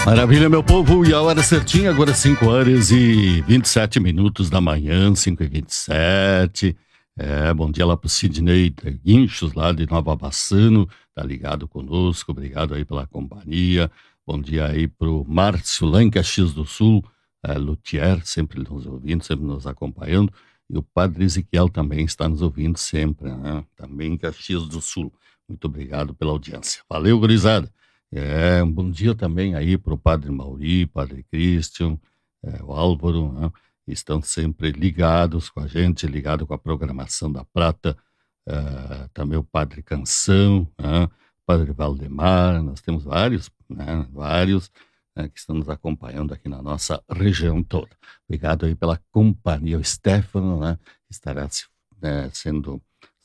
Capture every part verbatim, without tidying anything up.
Maravilha, meu povo, e a hora certinha, agora cinco horas e vinte e sete minutos da manhã, cinco e vinte e sete. É, bom dia lá pro Sidney Guinchos, lá de Nova Bassano, tá ligado conosco, obrigado aí pela companhia. Bom dia aí pro Márcio, lá em Caxias do Sul, é, Luthier, sempre nos ouvindo, sempre nos acompanhando. E o Padre Ezequiel também está nos ouvindo sempre, né? Também em Caxias do Sul. Muito obrigado pela audiência. Valeu, gurizada. É, um bom dia também aí para o Padre Mauri, Padre Christian, é, o Álvaro, né? Estão sempre ligados com a gente, ligados com a programação da Prata, é, também o Padre Canção, né? Padre Valdemar, nós temos vários, né? Vários né, que estão nos acompanhando aqui na nossa região toda. Obrigado aí pela companhia, o Stefano, né? Estará né, sendo,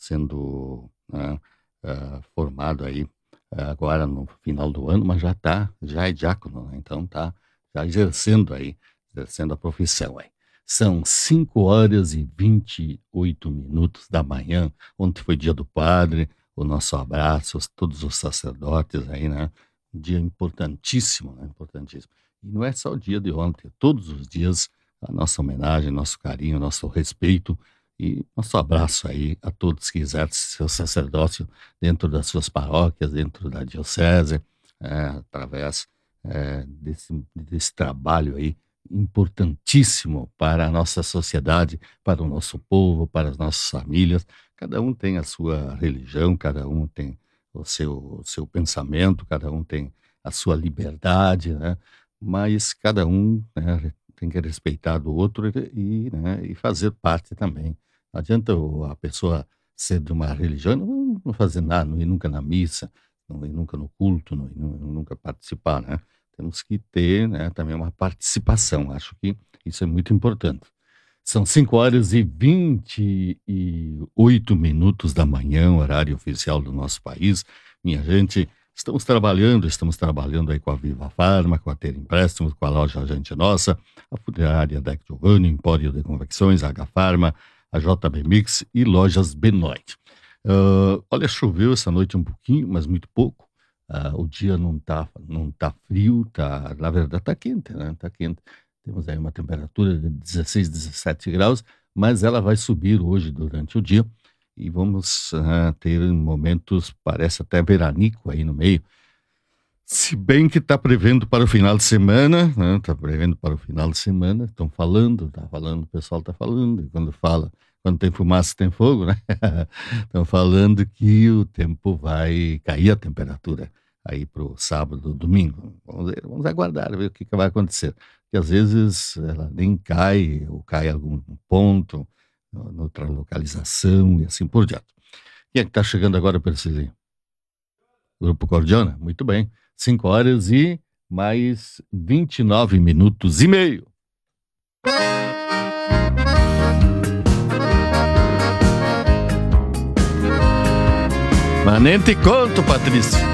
sendo né, uh, formado aí agora no final do ano, mas já está, já é diácono, né? Então está já exercendo aí, exercendo a profissão aí. São cinco horas e vinte e oito minutos da manhã, ontem foi dia do padre, o nosso abraço a todos os sacerdotes aí, né? Um dia importantíssimo, né? Importantíssimo. E não é só o dia de ontem, todos os dias a nossa homenagem, nosso carinho, nosso respeito e nosso abraço aí a todos que exercem seu sacerdócio dentro das suas paróquias, dentro da diocese, é, através é, desse, desse trabalho aí importantíssimo para a nossa sociedade, para o nosso povo, para as nossas famílias. Cada um tem a sua religião, cada um tem o seu, o seu pensamento, cada um tem a sua liberdade, né? Mas cada um né, tem que respeitar do outro e, né, e fazer parte também. Não adianta a pessoa ser de uma religião, não, não fazer nada, não ir nunca na missa, não ir nunca no culto, não ir nunca participar, né? Temos que ter né, também uma participação, acho que isso é muito importante. São cinco horas e vinte e oito minutos da manhã, horário oficial do nosso país. Minha gente, estamos trabalhando, estamos trabalhando aí com a Viva Farma, com a Ter Empréstimos, com a loja Gente Nossa, a funerária Deck Giovanni, Empório de Convecções, a H Farma, a J B Mix e lojas Benoit. Uh, olha, choveu essa noite um pouquinho, mas muito pouco. Uh, o dia não tá, não tá frio, tá, na verdade tá quente, né? Tá quente. Temos aí uma temperatura de dezesseis, dezessete graus, mas ela vai subir hoje durante o dia e vamos uh, ter momentos, parece até veranico aí no meio. Se bem que está prevendo para o final de semana, né? Está prevendo para o final de semana, estão falando, tá falando, o pessoal está falando, e quando fala, quando tem fumaça tem fogo, né? Estão falando que o tempo vai cair a temperatura aí para o sábado, domingo. Vamos ver, vamos aguardar, ver o que, que vai acontecer. Porque às vezes ela nem cai, ou cai em algum ponto, em outra localização e assim por diante. Quem é que está chegando agora, Percilinho? Grupo Cordiona? Muito bem. cinco horas e mais vinte e nove minutos e meio. Mas nem te conto, Patrícia.